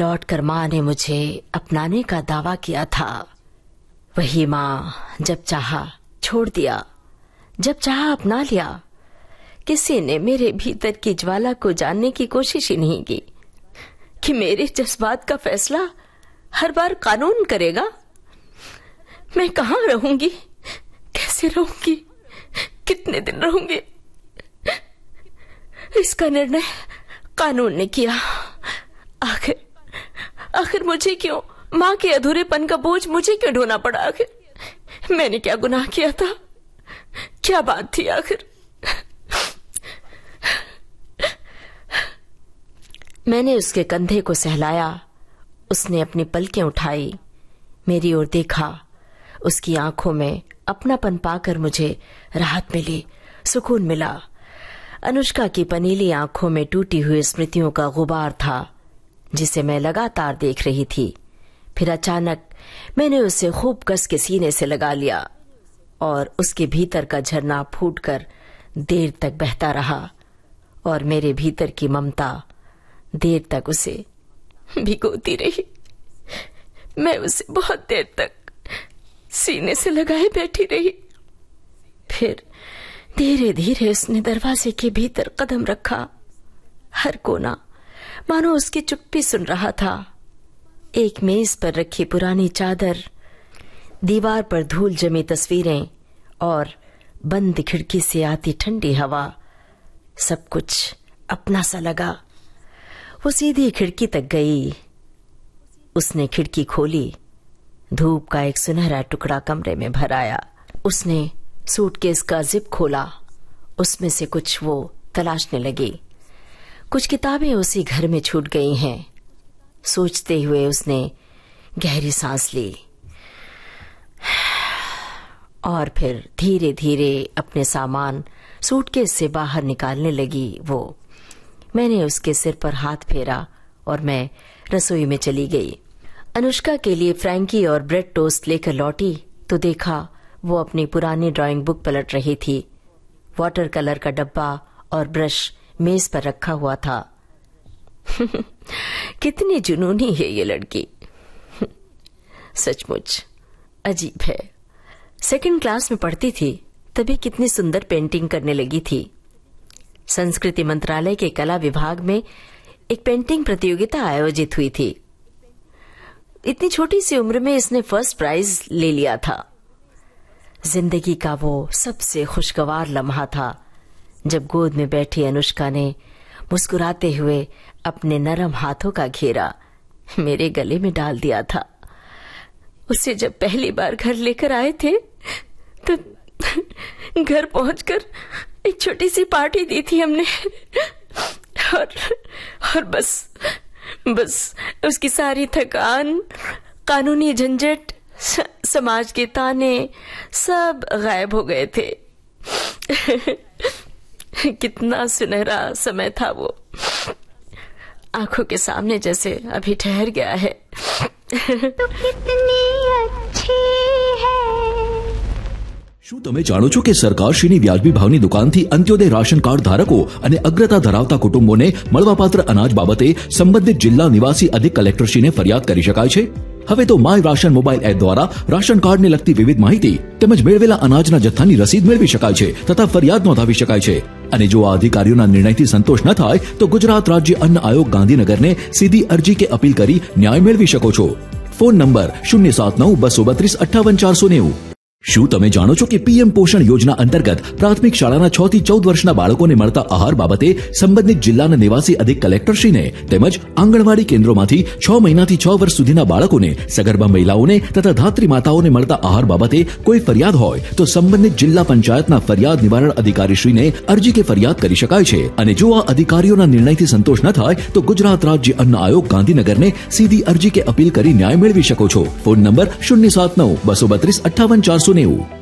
लौटकर माँ ने मुझे अपनाने का दावा किया था, वही माँ जब चाहा छोड़ दिया, जब चाहा अपना लिया। किसी ने मेरे भीतर की ज्वाला को जानने की कोशिश ही नहीं की कि मेरे जज्बात का फैसला हर बार कानून करेगा। मैं कहाँ रहूंगी, कैसे रहूंगी, कितने दिन रहूंगी, इसका निर्णय कानून ने किया। आखिर मुझे क्यों, माँ के अधूरेपन का बोझ मुझे क्यों ढोना पड़ा? आखिर मैंने क्या गुनाह किया था, क्या बात थी आखिर? मैंने उसके कंधे को सहलाया, उसने अपनी पलकें उठाई, मेरी ओर देखा। उसकी आंखों में अपनापन पाकर मुझे राहत मिली, सुकून मिला। अनुष्का की पनीली आंखों में टूटी हुई स्मृतियों का गुबार था जिसे मैं लगातार देख रही थी। फिर अचानक मैंने उसे खूब कस के सीने से लगा लिया और उसके भीतर का झरना फूटकर देर तक बहता रहा और मेरे भीतर की ममता देर तक उसे भिगोती रही। मैं उसे बहुत देर तक सीने से लगाए बैठी रही। फिर धीरे धीरे उसने दरवाजे के भीतर कदम रखा। हर कोना मानो उसकी चुप्पी सुन रहा था। एक मेज पर रखी पुरानी चादर, दीवार पर धूल जमी तस्वीरें और बंद खिड़की से आती ठंडी हवा, सब कुछ अपना सा लगा। वो सीधी खिड़की तक गई। उसने खिड़की खोली, धूप का एक सुनहरा टुकड़ा कमरे में भर आया। उसने सूटकेस का जिप खोला, उसमें से कुछ वो तलाशने लगी। कुछ किताबें उसी घर में छूट गई हैं। सोचते हुए उसने गहरी सांस ली और फिर धीरे धीरे अपने सामान सूटकेस से बाहर निकालने लगी। मैंने उसके सिर पर हाथ फेरा और मैं रसोई में चली गई। अनुष्का के लिए फ्रैंकी और ब्रेड टोस्ट लेकर लौटी तो देखा वो अपनी पुरानी ड्राइंग बुक पलट रही थी। वाटर कलर का डब्बा और ब्रश मेज पर रखा हुआ था। कितनी जुनूनी है ये लड़की, सचमुच अजीब है। सेकंड क्लास में पढ़ती थी तभी कितनी सुंदर पेंटिंग करने लगी थी। संस्कृति मंत्रालय के कला विभाग में एक पेंटिंग प्रतियोगिता आयोजित हुई थी। इतनी छोटी सी उम्र में इसने फर्स्ट प्राइज ले लिया था। जिंदगी का वो सबसे खुशगवार लम्हा था जब गोद में बैठी अनुष्का ने मुस्कुराते हुए अपने नरम हाथों का घेरा मेरे गले में डाल दिया था। उसे जब पहली बार घर लेकर आए थे तब घर पहुंचकर एक छोटी सी पार्टी दी थी हमने और बस उसकी सारी थकान, कानूनी झंझट, समाज के ताने सब गायब हो गए थे। कितना सुनहरा समय था वो, आंखों के सामने जैसे अभी ठहर गया है। तो कितनी अच्छी है। શું તમે જાણો છો કે સરકારશ્રીની વ્યાજબી ભાવની દુકાનથી અંત્યોદય રાશન કાર્ડ ધારકો અને અગ્રતા ધરાવતા કુટુંબોને મળવાપાત્ર અનાજ બાબતે સંબંધિત જિલ્લા નિવાસી અધિક કલેક્ટરશ્રીને ફરિયાદ કરી શકાય છે? હવે તો માય રાશન મોબાઈલ એપ દ્વારા રાશન કાર્ડને લગતી વિવિધ માહિતી તેમજ મેળવેલા અનાજના જથ્થાની રસીદ મેળવી શકાય છે તથા ફરિયાદ નોંધાવી શકાય છે। અને જો આ અધિકારીઓના નિર્ણયથી સંતોષ ન થાય તો ગુજરાત રાજ્ય અન્ન આયોગ ગાંધીનગરને સીધી અરજી કે અપીલ કરી ન્યાય મેળવી શકો છો। Phone number 079-232-58-490। શું તમે જાણો છો કે પીએમ પોષણ યોજના અંતર્ગત પ્રાથમિક શાળાના 6 થી 14 વર્ષના બાળકોને મળતા આહાર બાબતે સંબંધિત જિલ્લાના નિવાસી અધિક કલેક્ટરશ્રીને તેમજ આંગણવાડી કેન્દ્રોમાંથી 6 મહિનાથી 6 વર્ષ સુધીના બાળકોને, સગર્ભા મહિલાઓને તથા ધાત્રી માતાઓને મળતા આહાર બાબતે કોઈ ફરિયાદ હોય તો સંબંધિત જિલ્લા પંચાયતના ફરિયાદ નિવારણ અધિકારીશ્રીને અરજી કે ફરિયાદ કરી શકાય છે। અને જો આ અધિકારીઓના નિર્ણયથી સંતોષ ન થાય તો ગુજરાત રાજ્ય અન્ન આયોગ ગાંધીનગરને સીધી અરજી કે અપીલ કરી ન્યાય મેળવી શકો છો। Phone number 079-232-58-490।